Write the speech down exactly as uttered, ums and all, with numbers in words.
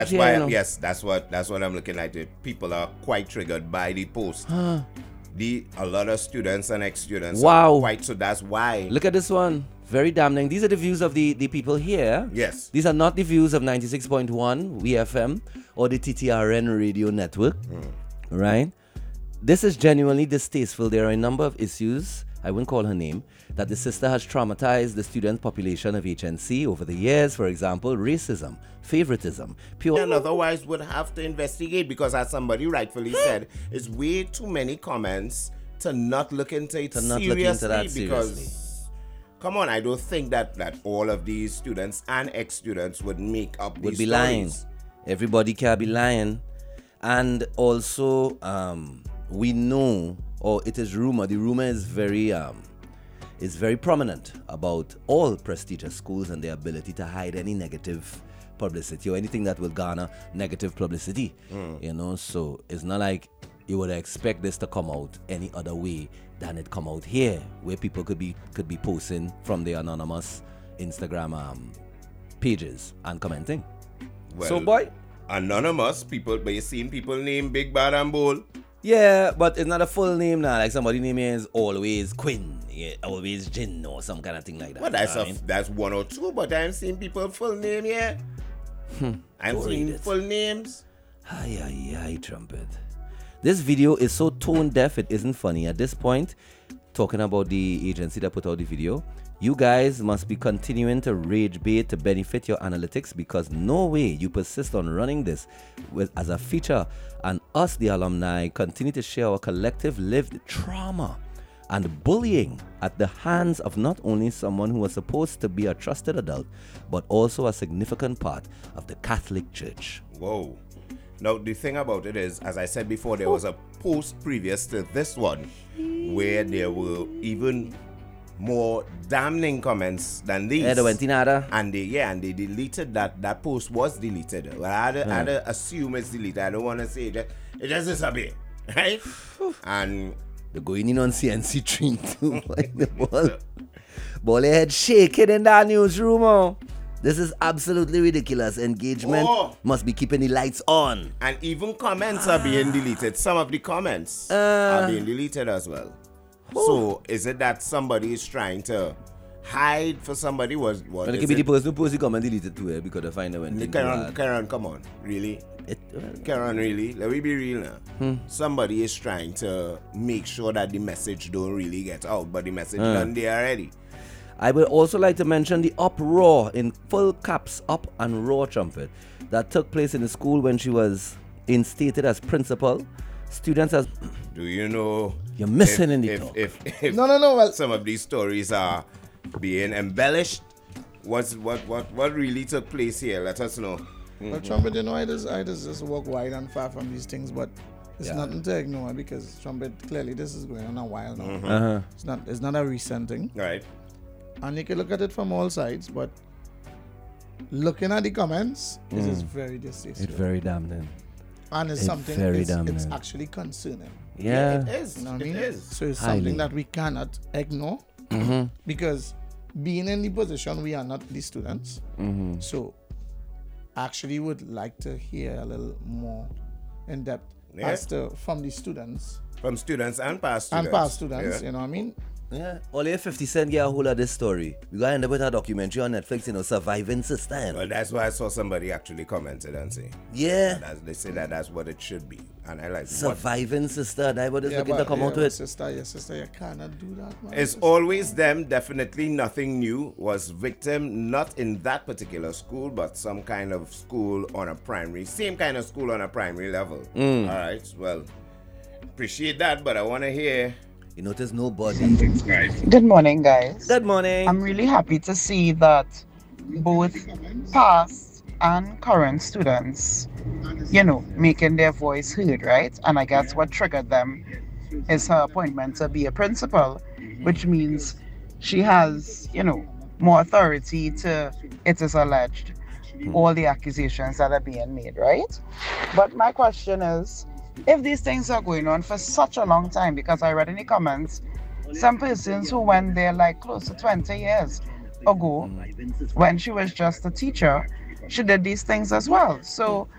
That's Yeah, why, you know. yes, that's what that's what I'm looking at. It. People are quite triggered by the post. Huh. The a lot of students and ex-students Wow. are quite, so that's why. Look at this one. Very damning. These are the views of the, the people here. Yes. These are not the views of ninety-six point one W F M or the T T R N radio network. Mm. Right? This is genuinely distasteful. There are a number of issues, I wouldn't call her name, that the sister has traumatized the student population of H N C over the years. For example, racism, favoritism, pure... And otherwise would have to investigate, because as somebody rightfully said, it's way too many comments to not look into it To not look seriously. into that because, seriously. come on, I don't think that, that all of these students and ex-students would make up would these be stories. lying. Everybody can be lying. And also, um, we know, or it is rumor, the rumor is very um, is very prominent about all prestigious schools and their ability to hide any negative publicity or anything that will garner negative publicity. Mm. You know, so it's not like you would expect this to come out any other way than it come out here, where people could be could be posting from their anonymous Instagram um, pages and commenting. Well, So, boy, anonymous people, but you seen people name Big Bad and Bull. yeah, but it's not a full name now. Like somebody name is always Quinn, yeah, always Jin or some kind of thing like that. Well, that's you know a, what I mean? that's one or two, but I'm seeing people full name here. I'm Don't seeing read it. full names. Ay, ay, ay, trumpet. This video is so tone deaf, it isn't funny. At this point, talking about the agency that put out the video, you guys must be continuing to rage bait to benefit your analytics, because no way you persist on running this with, as a feature, and us, the alumni, continue to share our collective lived trauma and bullying at the hands of not only someone who was supposed to be a trusted adult, but also a significant part of the Catholic Church. Whoa. Now, the thing about it is, as I said before, there was a post previous to this one where there were even more damning comments than these. Yeah, they went in other. And they, yeah, and they deleted that. That post was deleted. Well, I had to, I had to assume it's deleted. I don't want to say it. It just disappeared, right? And They're going in on C N C three too. Like the ball. Ball head shaking in that newsroom. Oh. This is absolutely ridiculous. Engagement Oh. must be keeping the lights on. and even comments are being deleted. Some of the comments Uh. are being deleted as well. So is it that somebody is trying to hide for somebody? Was what? But it is could be the it? person who posted the comment deleted too, eh, because they find out when things Karen, bad. Karen, come on, really? It, well, Karen, really? Let me be real now. Hmm. Somebody is trying to make sure that the message don't really get out, but the message Uh. done there already. I would also like to mention the uproar in full caps, up and raw trumpet, that took place in the school when she was instated as principal. Students as Do you know? You're missing if, in the if, talk. If, if, No, no, no, well- some of these stories are being embellished. What's what what what really took place here? Let us know. Well, Trumpet, you know, I just, I just, just walk wide and far from these things, but it's Yeah. nothing to ignore, because Trumpet, clearly this is going on a while now. Mm-hmm. uh-huh. It's not, it's not a recent thing, Right. and you can look at it from all sides. But looking at the comments, it is very distasteful, It's very damning. and it's it's something very it's, it's dominant. actually concerning. Yeah. It is. You know what I It mean? is. So it's Highly. something that we cannot ignore, Mm-hmm. because being in the position, we are not the students. Mm-hmm. So actually would like to hear a little more in depth Yeah. as to from the students From students and past students. and past students, Yeah. you know what I mean? Yeah. Only if fifty Cent get a hold of this story, we gotta end up with a documentary on Netflix, you know, Surviving Sister. you know. Well, that's why I saw somebody actually commented and say, Yeah. that's, they say that that's what it should be. And I like what? Surviving Sister. That what is Yeah, looking to but- come yeah, out with. sister, yeah, sister, you cannot do that, man. It's always them, definitely nothing new. Was victim not in that particular school, but some kind of school on a primary, same kind of school on a primary level. Mm. All right, well, appreciate that, but I want to hear. You notice nobody. Good morning, guys. Good morning. I'm really happy to see that both past and current students, you know, making their voice heard, right? And I guess what triggered them is her appointment to be a principal, which means she has, you know, more authority to, it is alleged, all the accusations that are being made, right? But my question is, if these things are going on for such a long time, because I read in the comments, some persons who went there like close to twenty years ago, when she was just a teacher, she did these things as well. So